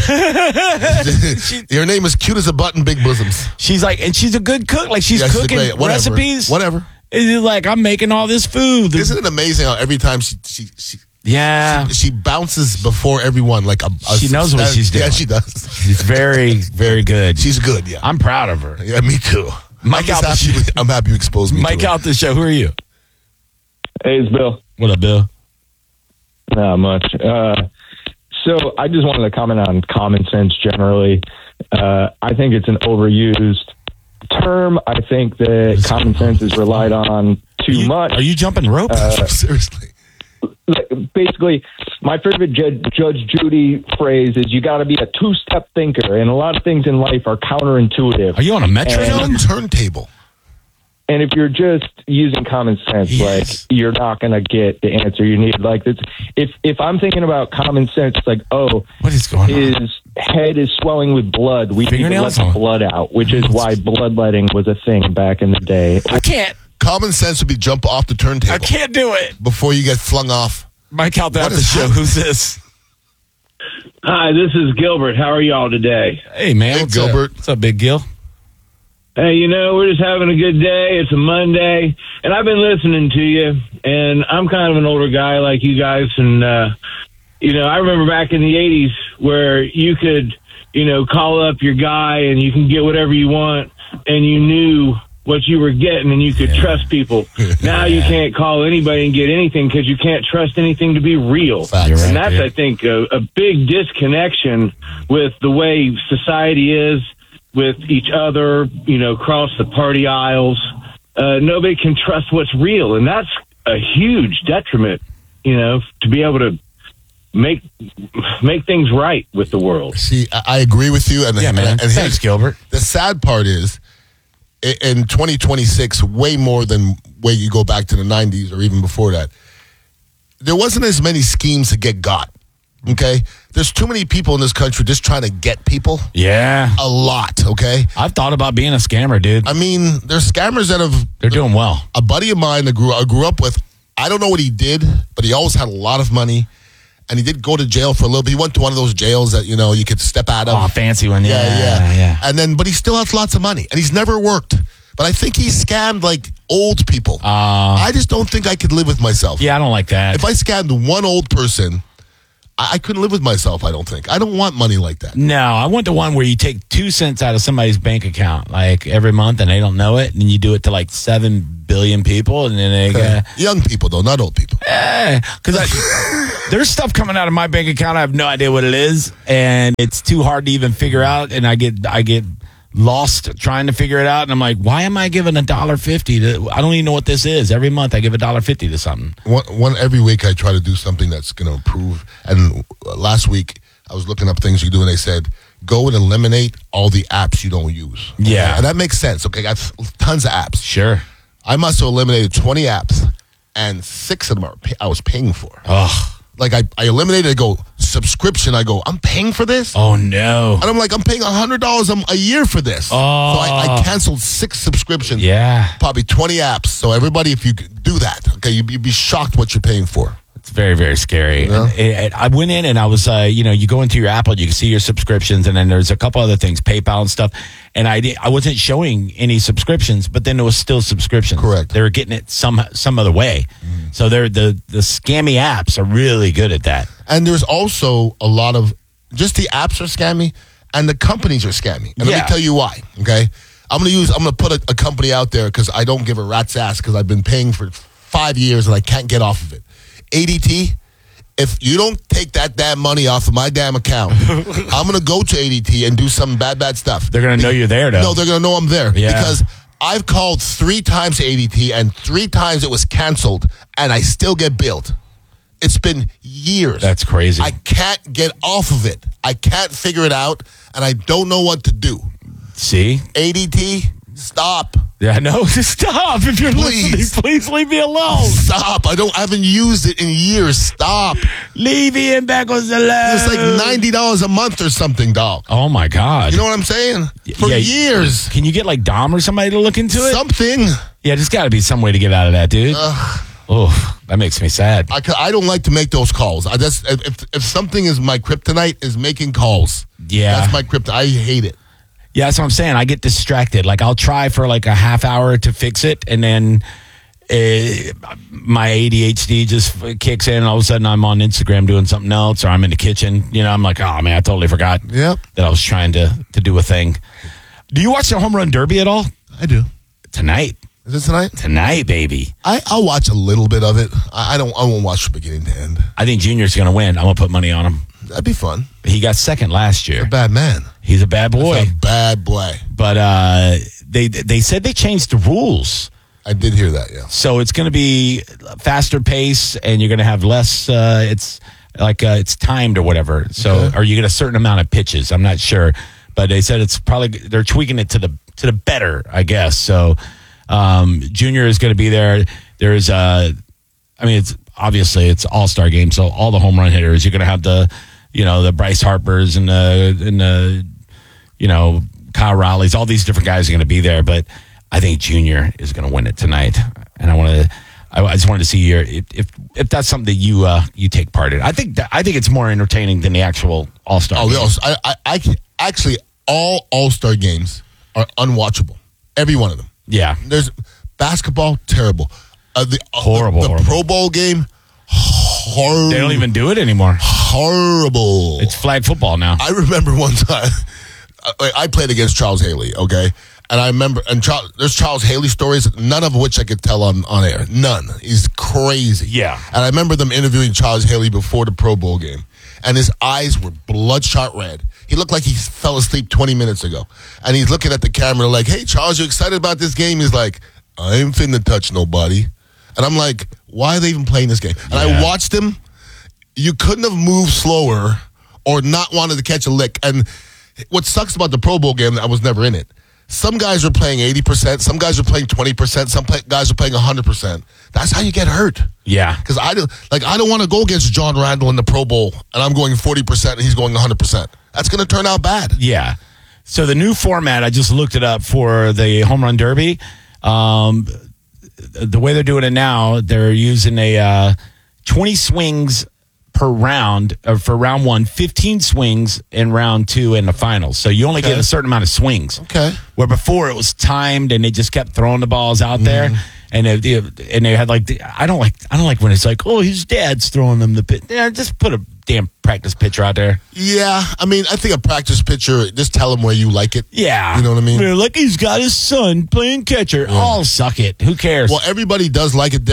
Your name is cute as a button, big bosoms. She's like, and she's a good cook. Like she's cooking recipes. Whatever. It's like, I'm making all this food. Isn't it amazing how every time she she bounces before everyone like she knows what she's doing. Yeah, she does. She's very, very good. She's good. Yeah, I'm proud of her. Yeah, me too. I'm happy you exposed me. Mike to out the show. Who are you? Hey, it's Bill. What up, Bill? Not much. So I just wanted to comment on common sense generally. I think it's an overused term. I think that common sense is relied on too much. Are you jumping rope? Seriously. Basically, my favorite Judge Judy phrase is you got to be a two-step thinker, and a lot of things in life are counterintuitive. Are you on a metronome turntable? And if you're just using common sense, like you're not going to get the answer you need. Like this, if I'm thinking about common sense, like what is going on? His head is swelling with blood. We need to let the blood out, which is why bloodletting was a thing back in the day. I can't. Common sense would be jump off the turntable. I can't do it before you get flung off. Mike out there at the show. Who's this? Hi, this is Gilbert. How are y'all today? Hey, man. What's Gilbert? What's up, Big Gil? Hey, we're just having a good day. It's a Monday, and I've been listening to you, and I'm kind of an older guy like you guys, and, I remember back in the 80s where you could, call up your guy and you can get whatever you want, and you knew what you were getting and you could trust people. Now you can't call anybody and get anything because you can't trust anything to be real. And that's, I think, a big disconnection with the way society is with each other, across the party aisles. Nobody can trust what's real. And that's a huge detriment, to be able to make things right with the world. See, I agree with you. And, and thanks, Gilbert. The sad part is, in 2026, way more than way you go back to the 90s or even before that, there wasn't as many schemes to get got. Okay? There's too many people in this country just trying to get people. Yeah. A lot, okay? I've thought about being a scammer, dude. I mean, there's scammers that they're doing well. A buddy of mine that I grew up with, I don't know what he did, but he always had a lot of money. And he did go to jail for a little bit. He went to one of those jails that, you could step out of. Oh, fancy one. Yeah. And but he still has lots of money. And he's never worked. But I think he scammed, like, old people. I just don't think I could live with myself. Yeah, I don't like that. If I scammed one old person, I couldn't live with myself, I don't think. I don't want money like that. No, I want the one where you take 2 cents out of somebody's bank account, like, every month, and they don't know it, and you do it to, like, 7 billion people, and then they young people, though, not old people. Because There's stuff coming out of my bank account. I have no idea what it is, and it's too hard to even figure out. And I get lost trying to figure it out. And I'm like, why am I giving $1.50 to? I don't even know what this is. Every month I give $1.50 to something. Every week I try to do something that's going to improve. And last week I was looking up things you do, and they said go and eliminate all the apps you don't use. Yeah, and that makes sense. Okay, I got tons of apps. Sure, I must have eliminated 20 apps, and 6 of them I was paying for. Oh. Like I eliminated, I go, subscription, I go, I'm paying for this? Oh, no. And I'm like, I'm paying $100 a year for this. Oh. So I canceled 6 subscriptions. Yeah. Probably 20 apps. So everybody, if you do that, okay, you'd be shocked what you're paying for. It's very, very scary. Yeah. And I went in and I was, you go into your Apple, you can see your subscriptions, and then there's a couple other things, PayPal and stuff. And I wasn't showing any subscriptions, but then there was still subscriptions. Correct. They were getting it some other way. So they're the scammy apps are really good at that. And there's also a lot of, just the apps are scammy, and the companies are scammy. And let me tell you why, okay? I'm going to put a company out there because I don't give a rat's ass because I've been paying for 5 years and I can't get off of it. ADT, if you don't take that damn money off of my damn account, I'm going to go to ADT and do some bad stuff. They're going to know you're there, though. No, they're going to know I'm there. Yeah. Because I've called 3 times to ADT, and 3 times it was canceled, and I still get billed. It's been years. That's crazy. I can't get off of it. I can't figure it out, and I don't know what to do. See? ADT, stop. Yeah, no, stop. If you're listening, please leave me alone. Stop. I haven't used it in years. Stop. Leave Ian back on the left. It's like $90 a month or something, dog. Oh, my God. You know what I'm saying? For years. Can you get like Dom or somebody to look into it? Something. Yeah, there's got to be some way to get out of that, dude. Oh, that makes me sad. I don't like to make those calls. If something is my kryptonite, is making calls. Yeah. That's my kryptonite. I hate it. Yeah, that's what I'm saying. I get distracted. Like, I'll try for like a half hour to fix it, and then my ADHD just kicks in, and all of a sudden I'm on Instagram doing something else, or I'm in the kitchen. You know, I'm like, oh, man, I totally forgot that I was trying to do a thing. Do you watch the Home Run Derby at all? I do. Tonight. Is it tonight? Tonight, baby. I'll watch a little bit of it. I won't watch from beginning to end. I think Junior's going to win. I'm going to put money on him. That'd be fun. He got second last year. A bad man. He's a bad boy. That's a bad boy. But they said they changed the rules. I did hear that, yeah. So it's going to be faster pace, and you're going to have less. It's like it's timed or whatever. So, or you get a certain amount of pitches. I'm not sure, but they said it's probably they're tweaking it to the better, I guess. So, Junior is going to be there. There's it's obviously it's all-star game, so all the home run hitters. You're going to have the Bryce Harpers and the Kyle Rowleys. All these different guys are going to be there, but I think Junior is going to win it tonight, and I just wanted to see if that's something that you take part in. I think it's more entertaining than the actual all-star. I actually all all-star games are unwatchable. Every one of them. Yeah. There's basketball, terrible. Horrible. The Pro Bowl game, horrible. They don't even do it anymore. Horrible. It's flag football now. I remember one time, I played against Charles Haley, okay? And I remember, there's Charles Haley stories, none of which I could tell on air. None. He's crazy. Yeah. And I remember them interviewing Charles Haley before the Pro Bowl game. And his eyes were bloodshot red. He looked like he fell asleep 20 minutes ago. And he's looking at the camera like, hey, Charles, you excited about this game? He's like, I ain't finna touch nobody. And I'm like, why are they even playing this game? And I watched him. You couldn't have moved slower or not wanted to catch a lick. And what sucks about the Pro Bowl game, I was never in it. Some guys are playing 80%. Some guys are playing 20%. Some guys are playing 100%. That's how you get hurt. Yeah. Because I don't want to go against John Randall in the Pro Bowl, and I'm going 40% and he's going 100%. That's going to turn out bad. Yeah. So the new format, I just looked it up for the Home Run Derby. The way they're doing it now, they're using a 20 swings per round for round one, 15 swings in round two in the finals. So you only get a certain amount of swings. Okay. Where before it was timed and they just kept throwing the balls out there. And they had like I don't like when it's like, oh, his dad's throwing them the pitch. Yeah, just put a damn practice pitcher out there. Yeah, I mean, I think a practice pitcher, just tell him where you like it. Yeah. You know what I mean? Like he's got his son playing catcher. Yeah. Oh, suck it. Who cares? Well, everybody does like it different.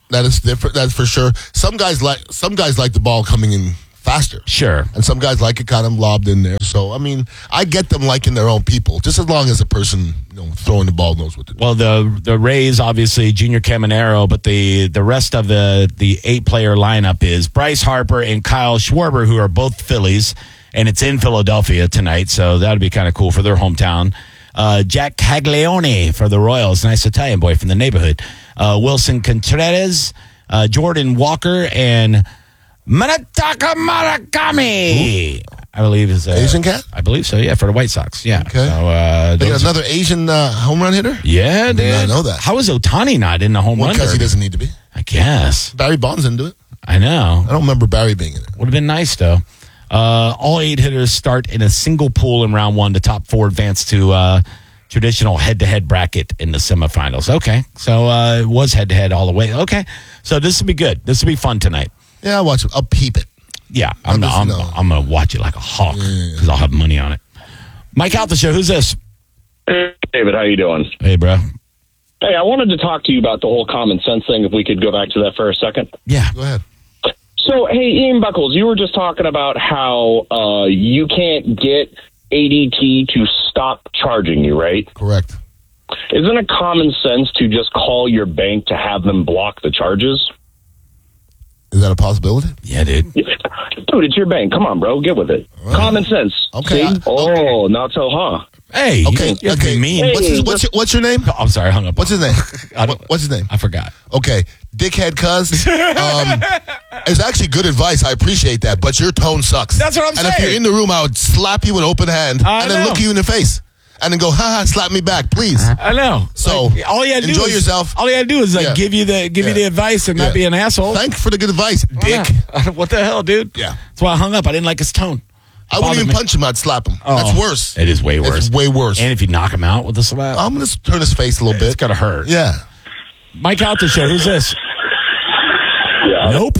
That is different. That's for sure. Some guys like the ball coming in faster. Sure. And some guys like it kind of lobbed in there. So, I mean, I get them liking their own people, just as long as the person throwing the ball knows what to do. Well, the Rays, obviously, Junior Caminero, but the rest of the 8-player lineup is Bryce Harper and Kyle Schwarber, who are both Phillies, and it's in Philadelphia tonight, so that would be kind of cool for their hometown. Jack Caglione for the Royals, nice Italian boy from the neighborhood. Wilson Contreras, Jordan Walker, and Munetaka Murakami. I believe is Asian cat. I believe so. Yeah, for the White Sox. Yeah. Okay. So they got another Asian home run hitter. Yeah, I did not know that. How is Ohtani not in the home run? Because he doesn't need to be. I guess Barry Bonds didn't do it. I know. I don't remember Barry being in it. Would have been nice though. All 8 hitters start in a single pool in round 1. The top 4 advance to traditional head-to-head bracket in the semifinals. Okay, so it was head-to-head all the way. Okay, so this will be good. This will be fun tonight. Yeah, I'll watch it. I'll peep it. Yeah, I'm going to watch it like a hawk because I'll have money on it. Mike out the show. Who's this? Hey, David. How you doing? Hey, bro. Hey, I wanted to talk to you about the whole common sense thing, if we could go back to that for a second. Yeah. Go ahead. So, hey, Ian Buckles, you were just talking about how you can't get ADT to stop charging you, right? Correct. Isn't it common sense to just call your bank to have them block the charges? Is that a possibility? Yeah, dude. Dude, it's your bank. Come on, bro. Get with it. Right. Common sense. Okay. See? Not so, huh? Hey. Okay. Mean. Hey, what's your name? Oh, I'm sorry. I hung up. What's his name? What's his name? I forgot. Okay. Dickhead cuz. It's actually good advice. I appreciate that. But your tone sucks. That's what I'm saying. And if you're in the room, I would slap you with an open hand and then look you in the face. And then go, slap me back, please. I know. So all you enjoy yourself. All you gotta do is give you the advice and not be an asshole. Thanks for the good advice, dick. What the hell, dude? Yeah. That's why I hung up. I didn't like his tone. I wouldn't even punch him. I'd slap him. Oh, that's worse. It is way worse. It's way worse. And if you knock him out with a slap, I'm gonna turn his face a little bit. It's gonna hurt. Yeah. Mike out the show. Who's this? Yeah. Nope.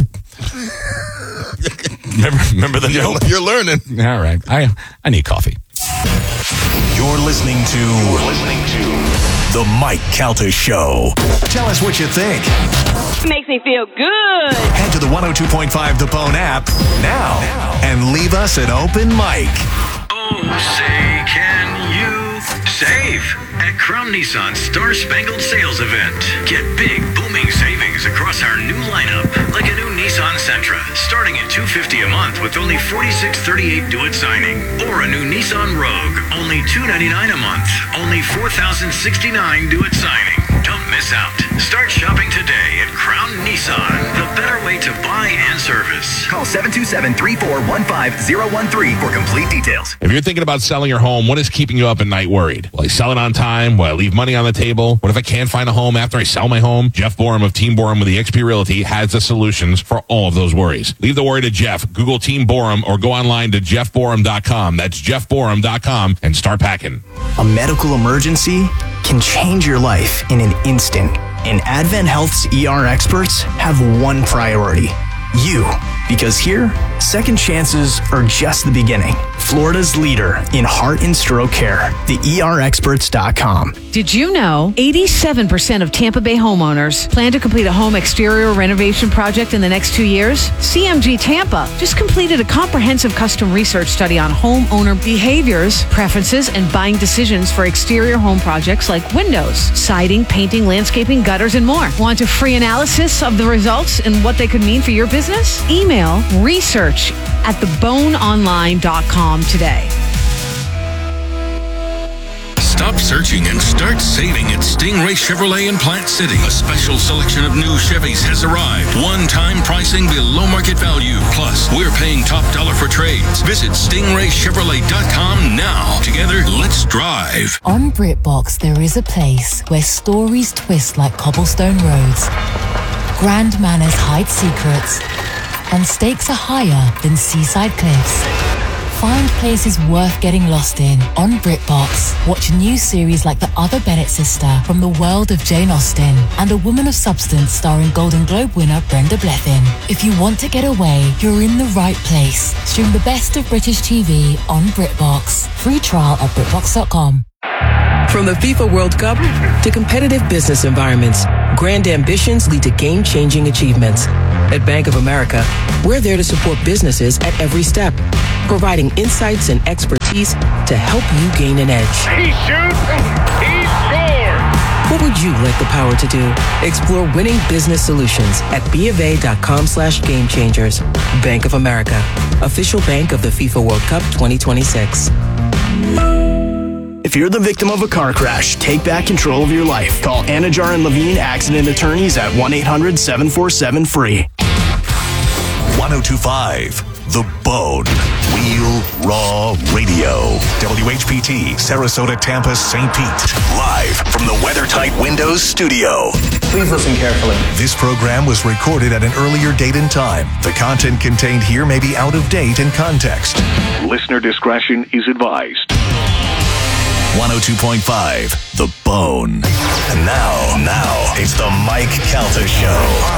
remember the nope? You're learning. All right. I need coffee. You're listening to The Mike Calta Show. Tell us what you think. Makes me feel good. Head to the 102.5 The Bone app now and leave us an open mic. Oh, say, can you save at Crown Nissan's Star Spangled Sales Event? Get big, booming savings across our new lineup, like a new Nissan Sentra, starting at $250 a month with only $46.38 due at signing, or a new Nissan Rogue, only $299 a month, only $4,069 due at signing. Don't miss out. Start shopping today at Crown Nissan, the better way to buy and service. Call 727-3415-013 for complete details. If you're thinking about selling your home, what is keeping you up at night worried? Will I sell it on time? Will I leave money on the table? What if I can't find a home after I sell my home? Jeff Borum of Team Borum with eXp Realty has the solutions for all of those worries. Leave the worry to Jeff. Google Team Borum or go online to jeffborum.com. That's jeffborum.com and start packing. A medical emergency can change your life in an instant. And Advent Health's ER experts have one priority: you. Because here, second chances are just the beginning. Florida's leader in heart and stroke care, theerexperts.com. Did you know 87% of Tampa Bay homeowners plan to complete a home exterior renovation project in the next 2 years? CMG Tampa just completed a comprehensive custom research study on homeowner behaviors, preferences, and buying decisions for exterior home projects like windows, siding, painting, landscaping, gutters, and more. Want a free analysis of the results and what they could mean for your business? Email research@theboneonline.com today. Stop searching and start saving at Stingray Chevrolet in Plant City. A special selection of new Chevys has arrived. One-time pricing below market value. Plus, we're paying top dollar for trades. Visit StingrayChevrolet.com now. Together, let's drive. On BritBox, there is a place where stories twist like cobblestone roads, grand manners hide secrets, and stakes are higher than seaside cliffs. Find places worth getting lost in on BritBox. Watch new series like The Other Bennett Sister from the world of Jane Austen and A Woman of Substance starring Golden Globe winner Brenda Blethyn. If you want to get away, you're in the right place. Stream the best of British TV on BritBox. Free trial at BritBox.com. From the FIFA World Cup to competitive business environments, grand ambitions lead to game-changing achievements. At Bank of America, we're there to support businesses at every step, providing insights and expertise to help you gain an edge. He shoots, he scores! What would you like the power to do? Explore winning business solutions at BofA.com/gamechangers. Bank of America, official bank of the FIFA World Cup 2026. If you're the victim of a car crash, take back control of your life. Call Anajar and Levine Accident Attorneys at 1-800-747-FREE. 1025 The Bone. Real Raw Radio. WHPT, Sarasota, Tampa, St. Pete. Live from the WeatherTight Windows studio. Please listen carefully. This program was recorded at an earlier date and time. The content contained here may be out of date in context. Listener discretion is advised. 102.5 The Bone. And now, it's the Mike Calta Show.